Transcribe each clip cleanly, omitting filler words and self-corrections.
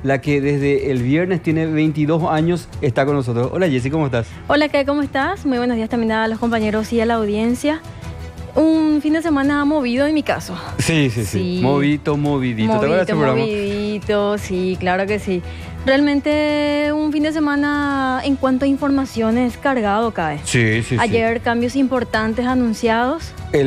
la que desde el viernes tiene 22 años, está con nosotros. Hola Jessy, ¿cómo estás? Hola, ¿cómo estás? Muy buenos días también a los compañeros y a la audiencia. Un fin de semana movido en mi caso. Sí. Movidito. ¿Te acuerdas de ese programa? Movidito, sí, claro que sí. Realmente un fin de semana en cuanto a informaciones cargado cae. Sí. Ayer cambios importantes anunciados.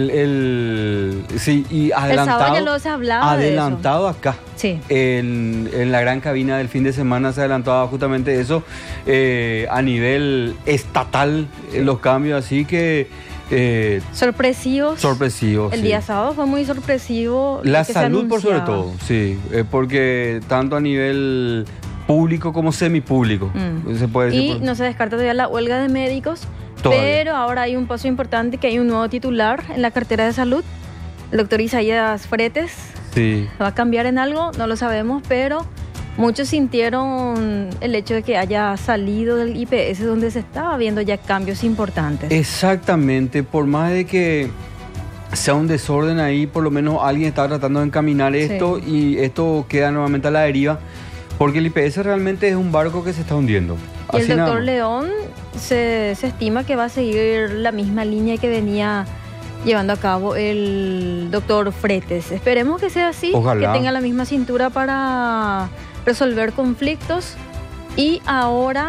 Sí, y adelantado. El sábado ya lo se hablaba adelantado de eso. Acá. Sí. En la gran cabina del fin de semana se adelantaba justamente eso. A nivel estatal, los cambios, así que... sorpresivos. El día sábado fue muy sorpresivo. La salud por sobre todo, sí. Porque tanto a nivel público como semipúblico. Se puede decir. Y no se descarta todavía la huelga de médicos. Todavía. Pero ahora hay un paso importante, que hay un nuevo titular en la cartera de salud, el doctor Isaías Fretes. Sí. ¿Va a cambiar en algo? No lo sabemos, pero muchos sintieron el hecho de que haya salido del IPS, donde se estaba viendo ya cambios importantes. Exactamente, por más de que sea un desorden ahí, por lo menos alguien está tratando de encaminar esto, y esto queda nuevamente a la deriva, porque el IPS realmente es un barco que se está hundiendo. Y el doctor León se estima que va a seguir la misma línea que venía llevando a cabo el doctor Fretes. Esperemos que sea así. Ojalá. Que tenga la misma cintura para resolver conflictos. Y ahora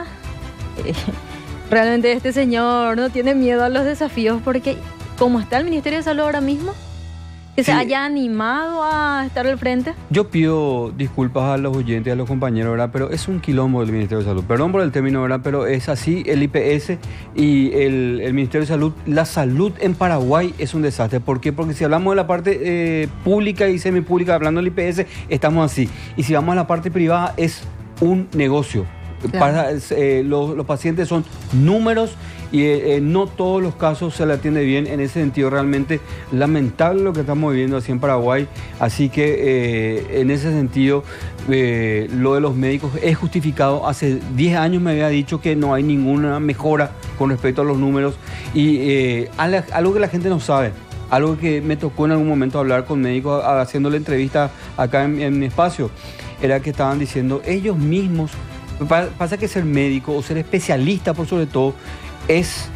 realmente este señor no tiene miedo a los desafíos, porque como está el Ministerio de Salud ahora mismo, que se haya animado a estar al frente. Yo pido disculpas a los oyentes y a los compañeros, ¿verdad? Pero es un quilombo del Ministerio de Salud. Perdón por el término, ¿verdad? Pero es así, el IPS y el Ministerio de Salud. La salud en Paraguay es un desastre. ¿Por qué? Porque si hablamos de la parte pública y semipública, hablando del IPS, estamos así. Y si vamos a la parte privada, es un negocio. Claro. Los pacientes son números y no todos los casos se le atiende bien. En ese sentido, realmente lamentable lo que estamos viviendo así en Paraguay. Así que en ese sentido, lo de los médicos es justificado. Hace 10 años me había dicho que no hay ninguna mejora con respecto a los números, y algo que la gente no sabe. Algo que me tocó en algún momento hablar con médicos haciéndole entrevista acá en mi espacio, era que estaban diciendo ellos mismos. Pasa que ser médico o ser especialista, por sobre todo, es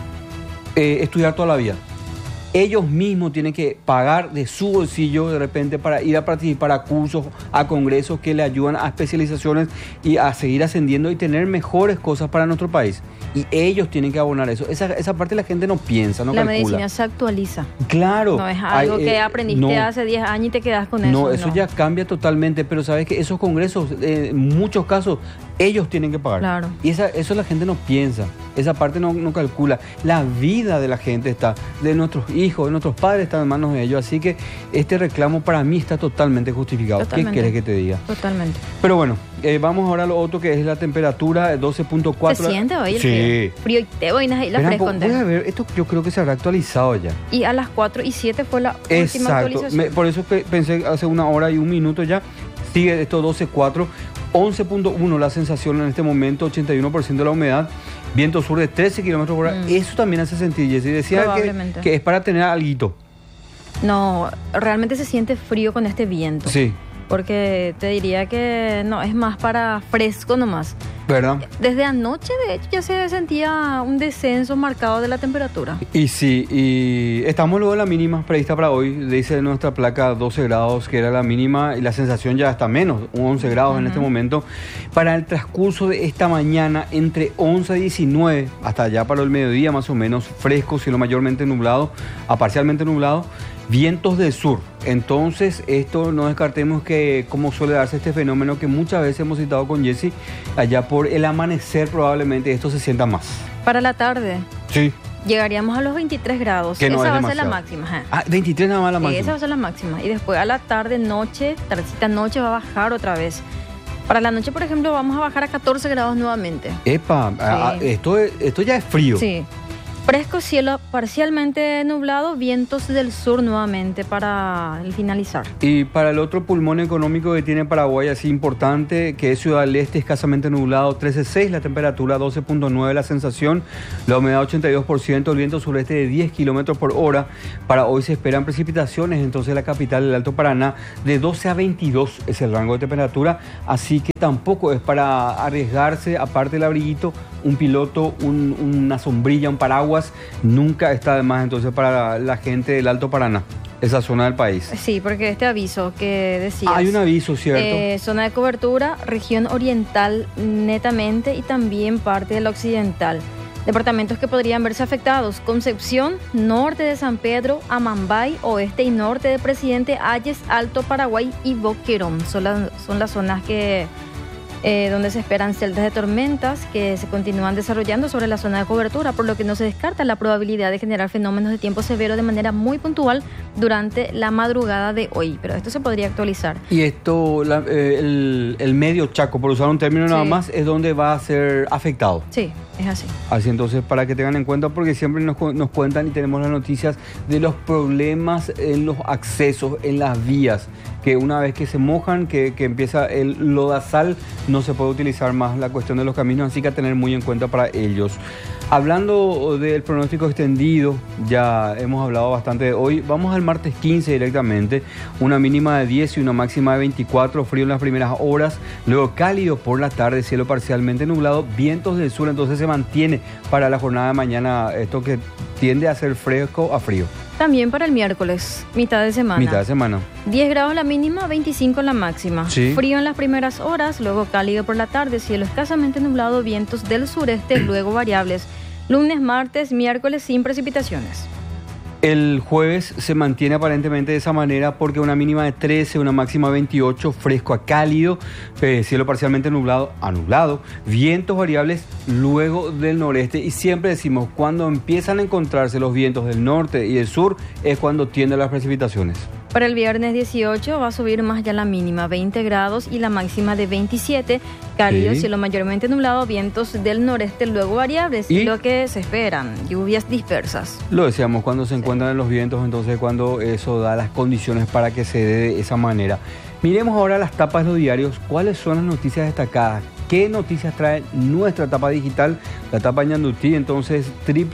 estudiar toda la vida. Ellos mismos tienen que pagar de su bolsillo de repente para ir a participar a cursos, a congresos que le ayudan a especializaciones y a seguir ascendiendo y tener mejores cosas para nuestro país. Y ellos tienen que abonar eso. Esa parte la gente no piensa, no calcula. La medicina se actualiza. Claro. No es algo que aprendiste hace 10 años y te quedas con eso. No, eso ya cambia totalmente. Pero sabes que esos congresos, en muchos casos, ellos tienen que pagar. Claro. Y eso la gente no piensa. Esa parte no calcula. La vida de la gente está, de nuestros hijos, de nuestros padres, está en manos de ellos. Así que este reclamo para mí está totalmente justificado. Totalmente. ¿Qué quieres que te diga? Totalmente. Pero bueno, vamos ahora a lo otro, que es la temperatura, 12.4. ¿Se siente hoy el frío? Frío y te voy a ir la fresco. Voy a ver, esto yo creo que se habrá actualizado ya. Y a las 4:07 fue la última actualización. Por eso pensé hace 1 hora y 1 minuto ya. Sigue esto 12.4, 11.1 la sensación en este momento, 81% de la humedad, viento sur de 13 kilómetros por hora. Eso también hace sentir, Jessy. Decía que es para tener alguito. No, realmente se siente frío con este viento. Sí. Porque te diría que no, es más para fresco nomás. ¿Verdad? Desde anoche, de hecho, ya se sentía un descenso marcado de la temperatura. Y sí, y estamos luego en la mínima prevista para hoy. Dice nuestra placa 12 grados, que era la mínima, y la sensación ya está menos, 11 grados en este momento. Para el transcurso de esta mañana, entre 11 y 19, hasta allá para el mediodía más o menos, fresco, cielo mayormente nublado, a parcialmente nublado. Vientos del sur. Entonces, esto no descartemos que, como suele darse este fenómeno que muchas veces hemos citado con Jessy, allá por el amanecer probablemente esto se sienta más. Para la tarde. Sí. Llegaríamos a los 23 grados. Que no esa es va demasiado. A ser la máxima. Ah, 23 nada más la máxima. Esa va a ser la máxima. Y después a la tarde, tardecita noche va a bajar otra vez. Para la noche, por ejemplo, vamos a bajar a 14 grados nuevamente. Epa, Sí. esto ya es frío. Sí. Fresco, cielo parcialmente nublado, vientos del sur nuevamente para el finalizar. Y para el otro pulmón económico que tiene Paraguay, así importante, que es Ciudad del Este, escasamente nublado, 13.6, la temperatura 12.9, la sensación, la humedad 82%, el viento sureste de 10 kilómetros por hora. Para hoy se esperan precipitaciones, entonces la capital del Alto Paraná, de 12 a 22 es el rango de temperatura, así que tampoco es para arriesgarse, aparte del abriguito, un piloto, una sombrilla, un paraguas, nunca está de más entonces para la gente del Alto Paraná, esa zona del país. Sí, porque este aviso que decías. Hay un aviso, ¿cierto? Zona de cobertura, región oriental netamente y también parte del occidental. Departamentos que podrían verse afectados: Concepción, norte de San Pedro, Amambay, oeste y norte de Presidente Hayes, Alto Paraguay y Boquerón. Son las zonas que donde se esperan celdas de tormentas que se continúan desarrollando sobre la zona de cobertura, por lo que no se descarta la probabilidad de generar fenómenos de tiempo severo de manera muy puntual durante la madrugada de hoy, pero esto se podría actualizar. Y esto, el medio Chaco, por usar un término nada más, es donde va a ser afectado. Sí, es así. Así entonces, para que tengan en cuenta, porque siempre nos cuentan y tenemos las noticias de los problemas en los accesos, en las vías, que una vez que se mojan, que empieza el lodazal, no se puede utilizar más la cuestión de los caminos, así que a tener muy en cuenta para ellos. Hablando del pronóstico extendido, ya hemos hablado bastante de hoy, vamos al martes 15 directamente, una mínima de 10 y una máxima de 24, frío en las primeras horas, luego cálido por la tarde, cielo parcialmente nublado, vientos del sur, entonces se mantiene para la jornada de mañana esto que tiende a ser fresco a frío. También para el miércoles, mitad de semana. Mitad de semana. 10 grados la mínima, 25 la máxima. Sí. Frío en las primeras horas, luego cálido por la tarde, cielo escasamente nublado, vientos del sureste, luego variables. Lunes, martes, miércoles sin precipitaciones. El jueves se mantiene aparentemente de esa manera porque una mínima de 13, una máxima de 28, fresco a cálido, cielo parcialmente nublado a nublado, vientos variables luego del noreste, y siempre decimos, cuando empiezan a encontrarse los vientos del norte y del sur es cuando tienden las precipitaciones. Para el viernes 18 va a subir más ya la mínima, 20 grados y la máxima de 27, cálido, cielo mayormente nublado, vientos del noreste luego variables, y lo que se esperan, lluvias dispersas. Lo decíamos, cuando se encuentran en los vientos, entonces cuando eso da las condiciones para que se dé de esa manera. Miremos ahora las tapas de los diarios, cuáles son las noticias destacadas. ¿Qué noticias trae nuestra tapa digital? La tapa Ñandutí, entonces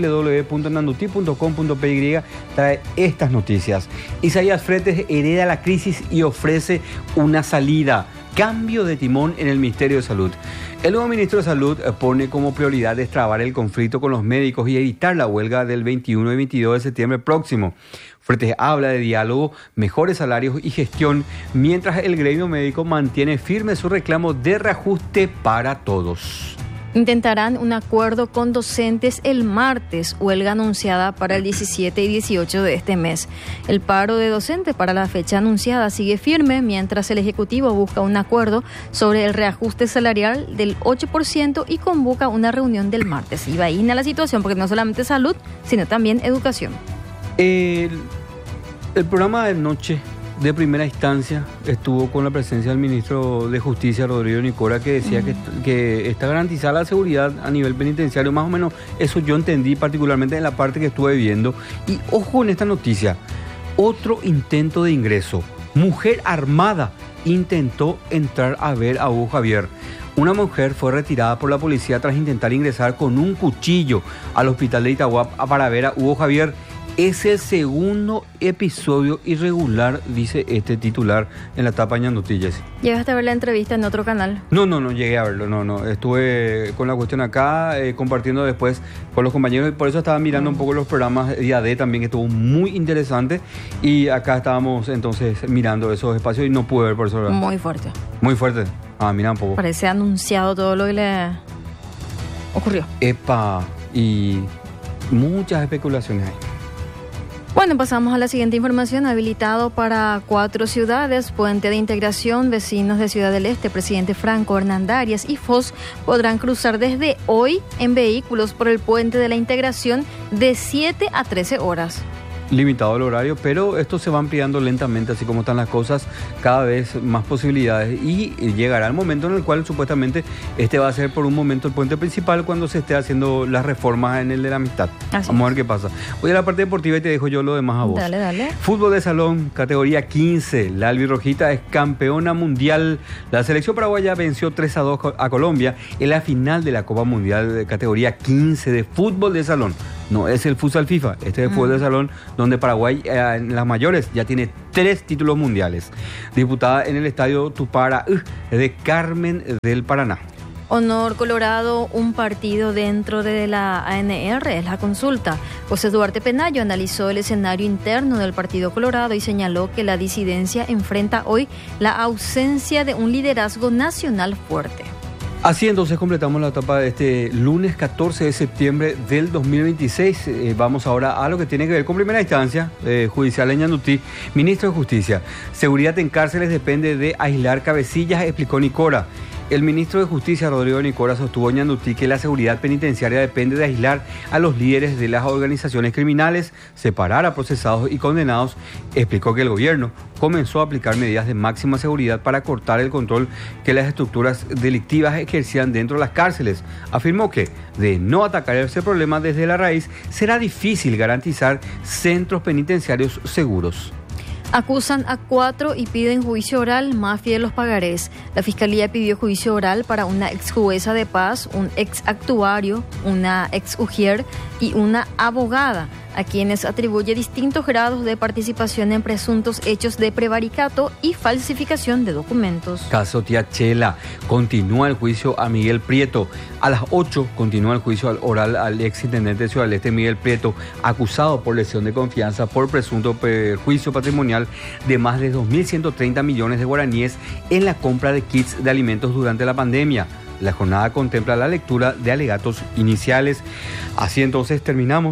www.ñandutí.com.py trae estas noticias. Isaías Freites hereda la crisis y ofrece una salida. Cambio de timón en el Ministerio de Salud. El nuevo ministro de Salud pone como prioridad destrabar el conflicto con los médicos y evitar la huelga del 21 y 22 de septiembre próximo. Freites habla de diálogo, mejores salarios y gestión, mientras el gremio médico mantiene firme su reclamo de reajuste para todos. Intentarán un acuerdo con docentes el martes, huelga anunciada para el 17 y 18 de este mes. El paro de docentes para la fecha anunciada sigue firme, mientras el Ejecutivo busca un acuerdo sobre el reajuste salarial del 8% y convoca una reunión del martes. Y va a ir a la situación, porque no solamente salud, sino también educación. El programa de noche de primera instancia estuvo con la presencia del ministro de Justicia, Rodrigo Nicora, que decía que está garantizada la seguridad a nivel penitenciario. Más o menos eso yo entendí, particularmente en la parte que estuve viendo. Y ojo en esta noticia, otro intento de ingreso. Mujer armada intentó entrar a ver a Hugo Javier. Una mujer fue retirada por la policía tras intentar ingresar con un cuchillo al hospital de Itagua para ver a Hugo Javier. Es el segundo episodio irregular, dice este titular en la tapa Ñandutí. ¿Llegaste a ver la entrevista en otro canal? No llegué a verlo, no. Estuve con la cuestión acá, compartiendo después con los compañeros, y por eso estaba mirando un poco los programas día D también, que estuvo muy interesante, y acá estábamos entonces mirando esos espacios y no pude ver por eso. Muy fuerte. Muy fuerte. Mira un poco. Parece anunciado todo lo que le ocurrió. Epa, y muchas especulaciones hay. Bueno, pasamos a la siguiente información. Habilitado para 4 ciudades, Puente de Integración, vecinos de Ciudad del Este, Presidente Franco, Hernandarias y Foz podrán cruzar desde hoy en vehículos por el Puente de la Integración de 7 a 13 horas. limitado el horario, pero esto se va ampliando lentamente, así como están las cosas, cada vez más posibilidades, y llegará el momento en el cual supuestamente este va a ser por un momento el puente principal cuando se esté haciendo las reformas en el de la Amistad. Vamos a ver qué pasa. Voy a la parte deportiva y te dejo yo lo demás a vos. Dale. Fútbol de salón, categoría 15. La albirrojita es campeona mundial. La selección paraguaya venció 3-2 a Colombia en la final de la Copa Mundial de categoría 15 de fútbol de salón. No es el futsal FIFA, este es el fútbol de salón, donde Paraguay en las mayores ya tiene 3 títulos mundiales. Disputada en el estadio Tupara de Carmen del Paraná. Honor Colorado, un partido dentro de la ANR, es la consulta. José Duarte Penayo analizó el escenario interno del Partido Colorado y señaló que la disidencia enfrenta hoy la ausencia de un liderazgo nacional fuerte. Así entonces completamos la etapa de este lunes 14 de septiembre del 2026. Vamos ahora a lo que tiene que ver con primera instancia judicial en Ñandutí. Ministro de Justicia, seguridad en cárceles depende de aislar cabecillas, explicó Nicora. El ministro de Justicia, Rodrigo Nicora, sostuvo en Ñandutí que la seguridad penitenciaria depende de aislar a los líderes de las organizaciones criminales, separar a procesados y condenados. Explicó que el gobierno comenzó a aplicar medidas de máxima seguridad para cortar el control que las estructuras delictivas ejercían dentro de las cárceles. Afirmó que, de no atacar ese problema desde la raíz, será difícil garantizar centros penitenciarios seguros. Acusan a 4 y piden juicio oral, mafia de los pagarés. La Fiscalía pidió juicio oral para una ex jueza de paz, un ex actuario, una ex ujier y una abogada, a quienes atribuye distintos grados de participación en presuntos hechos de prevaricato y falsificación de documentos. Caso Tía Chela. Continúa el juicio a Miguel Prieto. A las 8 continúa el juicio oral al exintendente de Ciudad del Este, Miguel Prieto, acusado por lesión de confianza por presunto perjuicio patrimonial de más de 2.130 millones de guaraníes en la compra de kits de alimentos durante la pandemia. La jornada contempla la lectura de alegatos iniciales. Así entonces terminamos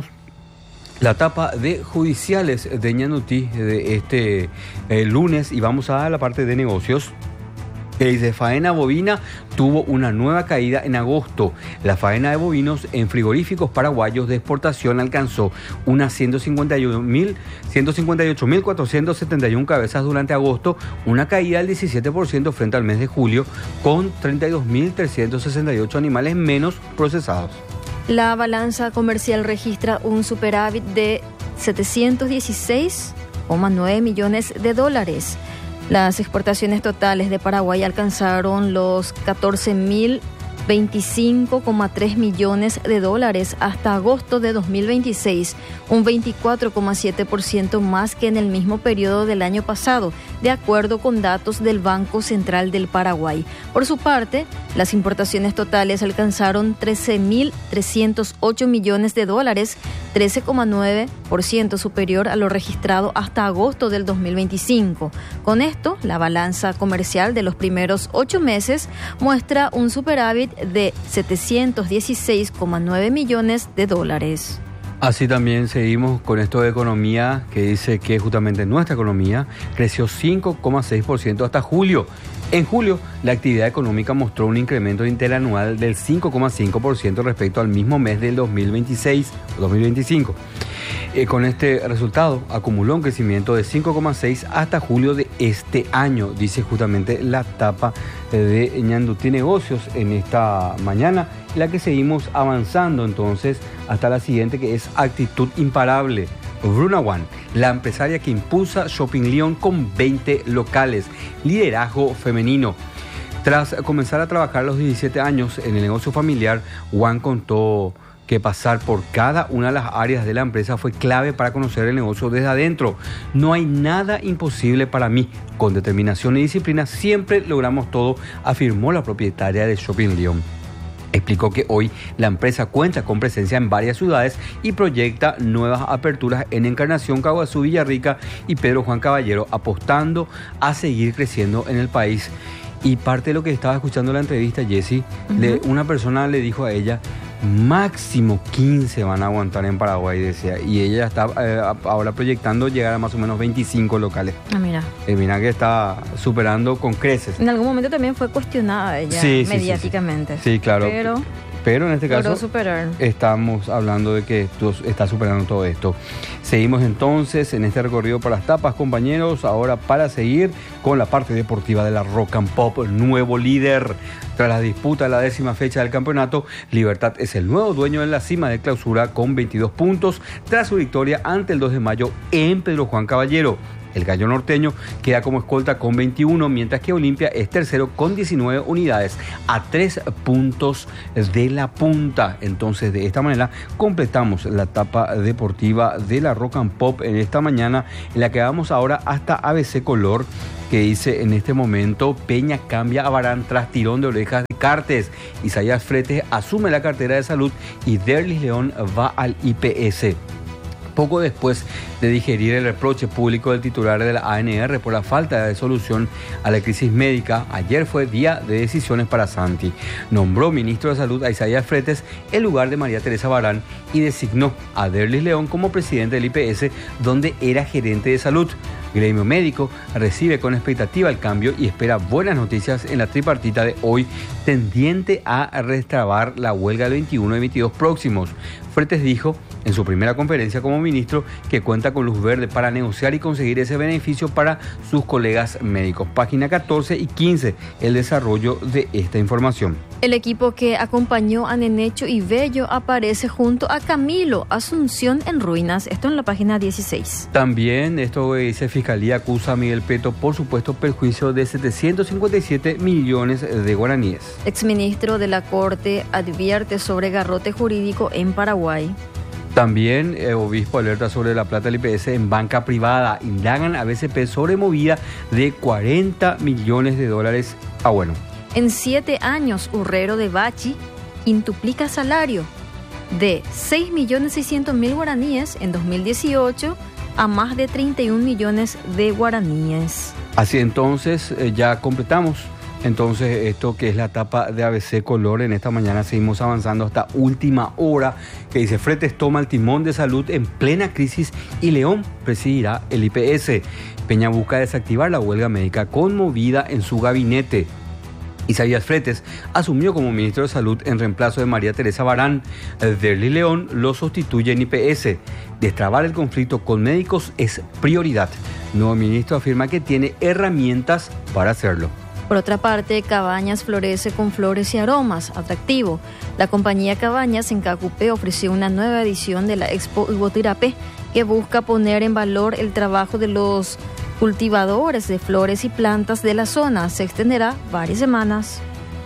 la etapa de judiciales de Ñandutí de este lunes y vamos a la parte de negocios. Dice, faena bovina tuvo una nueva caída en agosto. La faena de bovinos en frigoríficos paraguayos de exportación alcanzó unas 158.471 cabezas durante agosto, una caída del 17% frente al mes de julio, con 32.368 animales menos procesados. La balanza comercial registra un superávit de 716,9 millones de dólares. Las exportaciones totales de Paraguay alcanzaron los 14.025,3 millones de dólares hasta agosto de 2026, un 24,7% más que en el mismo periodo del año pasado, de acuerdo con datos del Banco Central del Paraguay. Por su parte, las importaciones totales alcanzaron 13.308 millones de dólares, 13,9% superior a lo registrado hasta agosto del 2025. Con esto, la balanza comercial de los primeros 8 meses muestra un superávit de 716,9 millones de dólares. Así también seguimos con esto de economía, que dice que justamente nuestra economía creció 5,6% hasta julio. En julio, la actividad económica mostró un incremento interanual del 5,5% respecto al mismo mes del 2025. Con este resultado, acumuló un crecimiento de 5,6% hasta julio de este año, dice justamente la tapa de Ñandutí Negocios en esta mañana, la que seguimos avanzando entonces hasta la siguiente, que es actitud imparable. Bruna One, la empresaria que impulsa Shopping León con 20 locales, liderazgo femenino. Tras comenzar a trabajar a los 17 años en el negocio familiar, One contó que pasar por cada una de las áreas de la empresa fue clave para conocer el negocio desde adentro. No hay nada imposible para mí. Con determinación y disciplina siempre logramos todo, afirmó la propietaria de Shopping León. Explicó que hoy la empresa cuenta con presencia en varias ciudades y proyecta nuevas aperturas en Encarnación, Caguazú, Villarrica y Pedro Juan Caballero, apostando a seguir creciendo en el país. Y parte de lo que estaba escuchando en la entrevista, Jessy, una persona le dijo a ella, máximo 15 van a aguantar en Paraguay, decía, y ella está ahora proyectando llegar a más o menos 25 locales. Mira que está superando con creces. En algún momento también fue cuestionada ella mediáticamente. Sí, claro. Pero en este caso superar. Estamos hablando de que está superando todo esto. Seguimos entonces en este recorrido por las tapas, compañeros, ahora para seguir con la parte deportiva de la Rock and Pop, nuevo líder. Tras la disputa de la 10ª fecha del campeonato, Libertad es el nuevo dueño en la cima de clausura con 22 puntos tras su victoria ante el 2 de mayo en Pedro Juan Caballero. El gallo norteño queda como escolta con 21, mientras que Olimpia es tercero con 19 unidades, a 3 puntos de la punta. Entonces, de esta manera, completamos la etapa deportiva de la Rock and Pop en esta mañana, en la que vamos ahora hasta ABC Color, que dice en este momento: Peña cambia a Barán tras tirón de orejas de Cartes. Isaías Fretes asume la cartera de salud y Derlis León va al IPS. Poco después de digerir el reproche público del titular de la ANR por la falta de solución a la crisis médica, ayer fue día de decisiones para Santi. Nombró ministro de Salud a Isaías Fretes en lugar de María Teresa Barán y designó a Derlis León como presidente del IPS, donde era gerente de salud. Gremio médico recibe con expectativa el cambio y espera buenas noticias en la tripartita de hoy, tendiente a restrabar la huelga del 21 y 22 próximos. Fretes dijo en su primera conferencia como ministro que cuenta con luz verde para negociar y conseguir ese beneficio para sus colegas médicos. Página 14 y 15, el desarrollo de esta información. El equipo que acompañó a Nenecho y Bello aparece junto a Camilo. Asunción en ruinas. Esto en la página 16. También esto dice: Fiscalía acusa a Miguel Peto por supuesto perjuicio de 757 millones de guaraníes. Exministro de la Corte advierte sobre garrote jurídico en Paraguay. También obispo alerta sobre la plata del IPS en banca privada. Indagan a BCP sobre movida de 40 millones de dólares. Bueno. En 7 años, Urrero de Bachi quintuplica salario de 6.600.000 guaraníes en 2018 a más de 31 millones de guaraníes. Así entonces, ya completamos. Entonces, esto que es la etapa de ABC Color, en esta mañana seguimos avanzando hasta última hora, que dice: Fretes toma el timón de salud en plena crisis y León presidirá el IPS. Peña busca desactivar la huelga médica con movida en su gabinete. Isaías Fretes asumió como ministro de Salud en reemplazo de María Teresa Barán. Derlis León lo sustituye en IPS. Destrabar el conflicto con médicos es prioridad. Nuevo ministro afirma que tiene herramientas para hacerlo. Por otra parte, Cabañas florece con flores y aromas, atractivo. La compañía Cabañas en Cacupé ofreció una nueva edición de la Expo Ibotirapé que busca poner en valor el trabajo de los cultivadores de flores y plantas de la zona. Se extenderá varias semanas.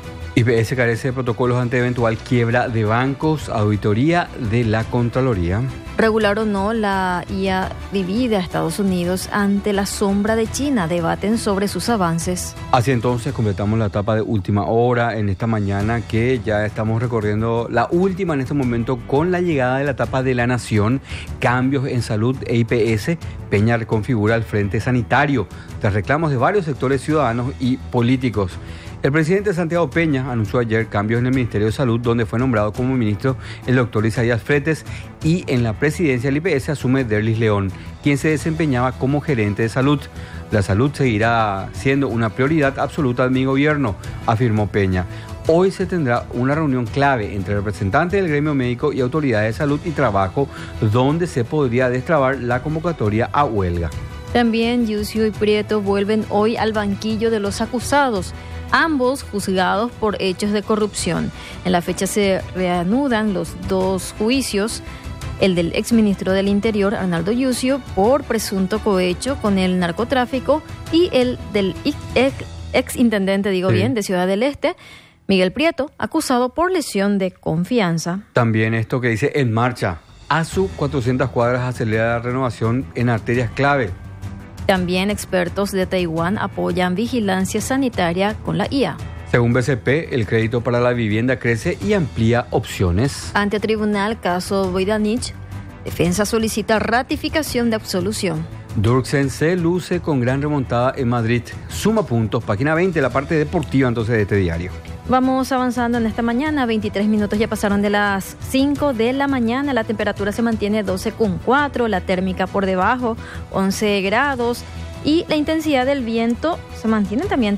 IPS carece de protocolos ante eventual quiebra de bancos, auditoría de la Contraloría. Regular o no, la IA divide a Estados Unidos ante la sombra de China. Debaten sobre sus avances. Así entonces completamos la etapa de última hora en esta mañana, que ya estamos recorriendo la última en este momento con la llegada de la etapa de la Nación. Cambios en salud e IPS. Peña reconfigura el frente sanitario tras reclamos de varios sectores ciudadanos y políticos. El presidente Santiago Peña anunció ayer cambios en el Ministerio de Salud, donde fue nombrado como ministro el doctor Isaías Fretes, y en la presidencia del IPS asume Derlis León, quien se desempeñaba como gerente de salud. La salud seguirá siendo una prioridad absoluta de mi gobierno, afirmó Peña. Hoy se tendrá una reunión clave entre representantes del gremio médico y autoridades de salud y trabajo, donde se podría destrabar la convocatoria a huelga. También Yucio y Prieto vuelven hoy al banquillo de los acusados, ambos juzgados por hechos de corrupción. En la fecha se reanudan los dos juicios, el del exministro del Interior, Arnaldo Yucio, por presunto cohecho con el narcotráfico, y el del exintendente, de Ciudad del Este, Miguel Prieto, acusado por lesión de confianza. También esto que dice: en marcha, ASU 400 cuadras acelera la renovación en arterias clave. También expertos de Taiwán apoyan vigilancia sanitaria con la IA. Según BCP, el crédito para la vivienda crece y amplía opciones. Ante tribunal, caso Voidanich, defensa solicita ratificación de absolución. Durksen se luce con gran remontada en Madrid. Suma puntos, página 20, la parte deportiva entonces de este diario. Vamos avanzando en esta mañana, 23 minutos ya pasaron de las 5 de la mañana, la temperatura se mantiene 12,4, la térmica por debajo, 11 grados, y la intensidad del viento se mantiene también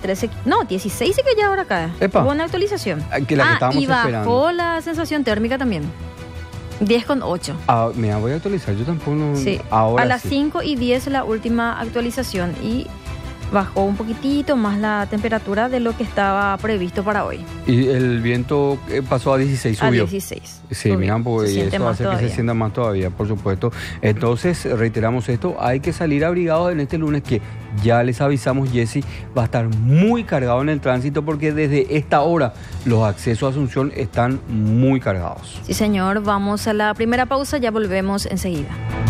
16 que ya ahora acá. Hubo una actualización. Que la que estábamos y bajó esperando. la sensación térmica también. 10,8. Mira, voy a actualizar, yo tampoco no... Sí, ahora a las sí. 5:10 la última actualización y bajó un poquitito más la temperatura de lo que estaba previsto para hoy. Y el viento pasó a 16, subió. A 16. Sí, mira, pues eso hace que se sienta más todavía, por supuesto. Entonces, reiteramos esto, hay que salir abrigados en este lunes que ya les avisamos, Jessy, va a estar muy cargado en el tránsito porque desde esta hora los accesos a Asunción están muy cargados. Sí, señor, vamos a la primera pausa, ya volvemos enseguida.